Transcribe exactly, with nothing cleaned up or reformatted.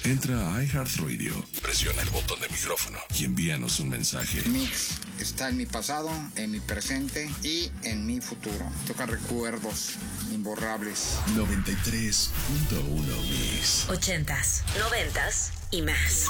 Entra a iHeartRadio, presiona el botón de micrófono y envíanos un mensaje. Mix está en mi pasado, en mi presente y en mi futuro. Toca recuerdos imborrables. noventa y tres punto uno Mix. Ochentas, noventas y más.